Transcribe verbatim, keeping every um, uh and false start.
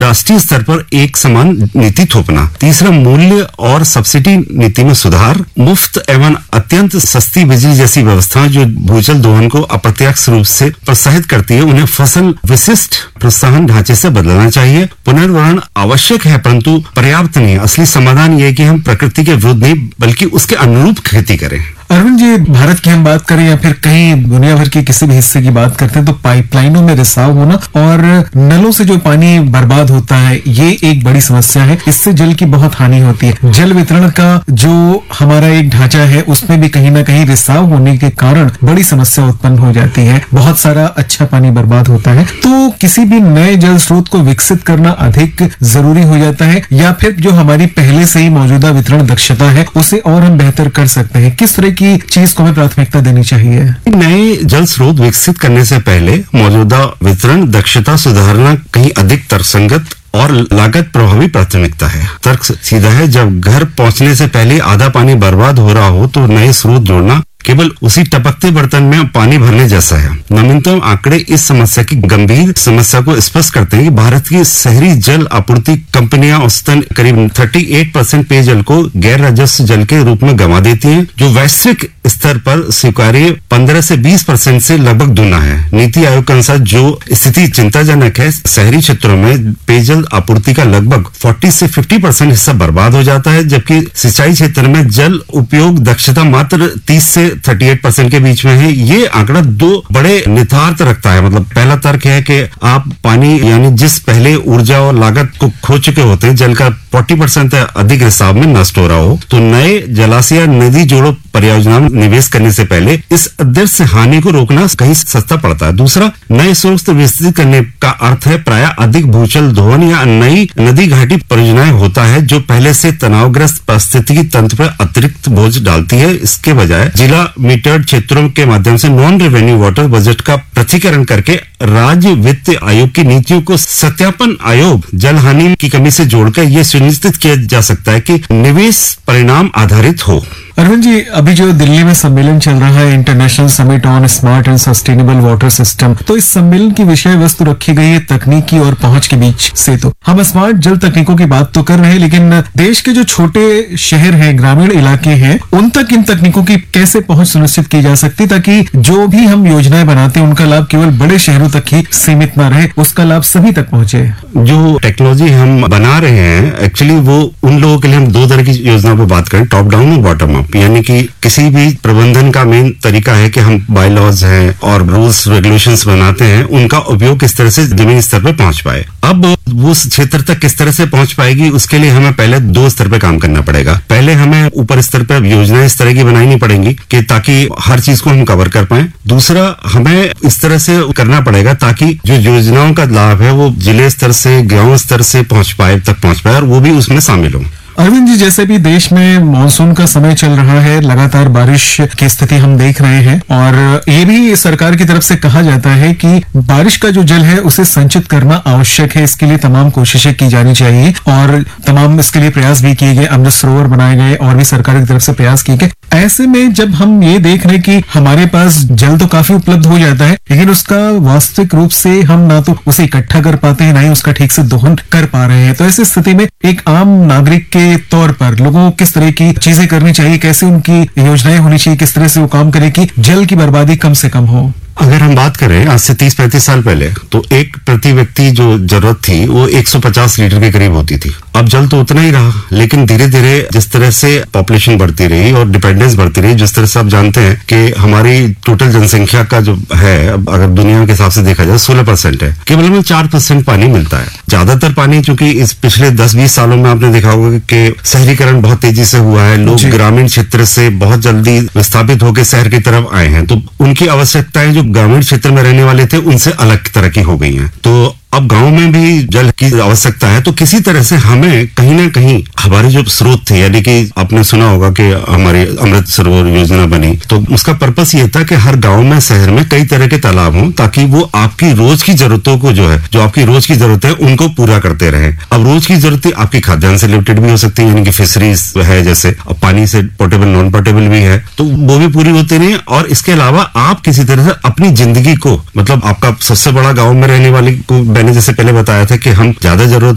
राष्ट्रीय स्तर पर एक समान नीति थोपना। तीसरा, मूल्य और सब्सिडी नीति में सुधार। मुफ्त एवं अत्यंत सस्ती बिजली जैसी व्यवस्थाएं जो भूजल दोहन को अप्रत्यक्ष रूप से प्रोत्साहित करती है, उन्हें फसल विशिष्ट प्रोत्साहन ढांचे से बदलना चाहिए। पुनर्वरण आवश्यक है परंतु पर्याप्त नहीं। असली समाधान यह है कि हम प्रकृति के विरुद्ध नहीं बल्कि उसके अनुरूप खेती करें। अरविंद जी, भारत की हम बात करें या फिर कहीं दुनिया भर के किसी भी हिस्से की बात करते हैं तो पाइपलाइनों में रिसाव होना और नलों से जो पानी बर्बाद होता है, ये एक बड़ी समस्या है। इससे जल की बहुत हानि होती है। जल वितरण का जो हमारा एक ढांचा है उसमें भी कहीं ना कहीं रिसाव होने के कारण बड़ी समस्या उत्पन्न हो जाती है। बहुत सारा अच्छा पानी बर्बाद होता है। तो किसी भी नए जल स्रोत को विकसित करना अधिक जरूरी हो जाता है या फिर जो हमारी पहले से ही मौजूदा वितरण दक्षता है उसे और हम बेहतर कर सकते हैं? किस तरह की चीज को हमें प्राथमिकता देनी चाहिए? नए जल स्रोत विकसित करने से पहले मौजूदा वितरण दक्षता सुधारना कहीं अधिक तर्कसंगत और लागत प्रभावी प्राथमिकता है। तर्क सीधा है, जब घर पहुंचने से पहले आधा पानी बर्बाद हो रहा हो तो नए स्रोत जोड़ना केवल उसी टपकते बर्तन में पानी भरने जैसा है। नवीनतम आंकड़े इस समस्या की गंभीर समस्या को स्पष्ट करते हैं कि भारत की शहरी जल आपूर्ति कंपनियां औसतन करीब अड़तीस परसेंट पेयजल को गैर राजस्व जल के रूप में गंवा देती हैं, जो वैश्विक स्तर पर स्वीकार्य पंद्रह से बीस परसेंट से लगभग दुना है। नीति आयोग के अनुसार जो स्थिति चिंताजनक है, शहरी क्षेत्रों में पेयजल आपूर्ति का लगभग चालीस से पचास परसेंट हिस्सा बर्बाद हो जाता है, जबकि सिंचाई क्षेत्र में जल उपयोग दक्षता मात्र तीस से अड़तीस परसेंट के बीच में है। ये आंकड़ा दो बड़े निहितार्थ रखता है। मतलब पहला तर्क है कि आप पानी यानी जिस पहले ऊर्जा और लागत को खो चुके होते हैं, जल का चालीस परसेंट अधिक हिसाब में नष्ट हो रहा हो, तो नए जलाशय नदी जोड़ो परियोजना में निवेश करने से पहले इस अदृश्य हानि को रोकना कहीं सस्ता पड़ता है। दूसरा, नए स्रोत विकसित करने का अर्थ है प्राय अधिक भूजल दोहन या नई नदी घाटी परियोजनाएं होता है जो पहले से तनावग्रस्त पारिस्थितिकी तंत्र पर अतिरिक्त बोझ डालती है। इसके बजाय जिला मीटर्ड क्षेत्रों के माध्यम से नॉन रेवेन्यू वाटर बजट का पृथकीकरण करके राज्य वित्त आयोग की नीतियों को सत्यापन आयोग जल हानि की कमी से जोड़कर यह सुनिश्चित किया जा सकता है कि निवेश परिणाम आधारित हो। अरविंद जी, अभी जो दिल्ली में सम्मेलन चल रहा है, international summit on smart and sustainable water system, तो इस सम्मेलन की विषय वस्तु रखी गई है तकनीकी और पहुंच के बीच से। तो हम स्मार्ट जल तकनीकों की बात तो कर रहे हैं, लेकिन देश के जो छोटे शहर हैं, ग्रामीण इलाके हैं, उन तक इन तकनीकों की कैसे पहुंच सुनिश्चित की जा सकती ताकि जो भी हम योजनाएं बनाते हैं उनका लाभ केवल बड़े शहरों तक ही सीमित न रहे, उसका लाभ सभी तक पहुंचे? जो टेक्नोलॉजी हम बना रहे हैं, एक्चुअली वो उन लोगों के लिए हम दो तरह की योजनाओं पर बात करें, टॉप डाउन और बॉटम अप। यानी कि किसी भी प्रबंधन का मेन तरीका है कि हम बाय लॉज हैं और रूल्स रेगुलेशंस बनाते हैं, उनका उपयोग किस तरह से जमीनी स्तर पर पहुंच पाए। अब वो उस क्षेत्र तक किस तरह से पहुंच पाएगी, उसके लिए हमें पहले दो स्तर पे काम करना पड़ेगा। पहले हमें ऊपर स्तर पे योजनाएं इस तरह की बनानी पड़ेंगी कि ताकि हर चीज को हम कवर कर पाए। दूसरा, हमें इस तरह से करना पड़ेगा ताकि जो योजनाओं का लाभ है वो जिले स्तर से गांव स्तर से पहुंच पाए तक पहुंच पाए और वो भी उसमें शामिल हो। अरविंद जी, जैसे भी देश में मानसून का समय चल रहा है, लगातार बारिश की स्थिति हम देख रहे हैं और ये भी सरकार की तरफ से कहा जाता है कि बारिश का जो जल है उसे संचित करना आवश्यक है। इसके लिए तमाम कोशिशें की जानी चाहिए और तमाम इसके लिए प्रयास भी किए गए, अमृत सरोवर बनाए गए और भी सरकार की तरफ से प्रयास किए गए। ऐसे में जब हम ये देख रहे हैं कि हमारे पास जल तो काफी उपलब्ध हो जाता है, लेकिन उसका वास्तविक रूप से हम ना तो उसे इकट्ठा कर पाते हैं, ना ही उसका ठीक से दोहन कर पा रहे हैं। तो ऐसी स्थिति में एक आम नागरिक के तौर पर लोगों को किस तरह की चीजें करनी चाहिए, कैसे उनकी योजनाएं होनी चाहिए, किस तरह से वो काम करें कि जल की बर्बादी कम से कम हो? अगर हम बात करें आज से तीस पैंतीस साल पहले, तो एक प्रति व्यक्ति जो जरूरत थी वो एक सौ पचास लीटर के करीब होती थी। अब जल तो उतना ही रहा, लेकिन धीरे धीरे जिस तरह से पॉपुलेशन बढ़ती रही और डिपेंडेंस बढ़ती रही, जिस तरह से आप जानते हैं कि हमारी टोटल जनसंख्या का जो है, अगर दुनिया के हिसाब से देखा जाए सोलह परसेंट है, केवल हमें चार परसेंट पानी मिलता है। ज्यादातर पानी चूंकि इस पिछले दस बीस सालों में आपने देखा होगा कि शहरीकरण बहुत तेजी से हुआ है, लोग ग्रामीण क्षेत्र से बहुत जल्दी विस्थापित होकर शहर की तरफ आए हैं, तो उनकी आवश्यकताएं जो ग्रामीण क्षेत्र में रहने वाले थे उनसे अलग तरह की हो गई हैं। तो अब गांव में भी जल की आवश्यकता है, तो किसी तरह से हमें कहीं ना कहीं हमारे जो स्रोत थे, यानी कि आपने सुना होगा कि हमारी अमृत सरोवर योजना बनी, तो उसका पर्पस ये था कि हर गांव में शहर में कई तरह के तालाब हों ताकि वो आपकी रोज की जरूरतों को जो है जो आपकी रोज की जरूरत है उनको पूरा करते रहे। अब रोज की जरूरतें आपकी खाद्यान्न से रिलेटेड भी हो सकती है, यानी कि फिशरीज है, जैसे अब पानी से पोर्टेबल नॉन पोर्टेबल भी है, तो वो भी पूरी होती रही। और इसके अलावा आप किसी तरह से अपनी जिंदगी को, मतलब आपका सबसे बड़ा गाँव में रहने वाले को मैंने जैसे पहले बताया था कि हम ज्यादा जरूरत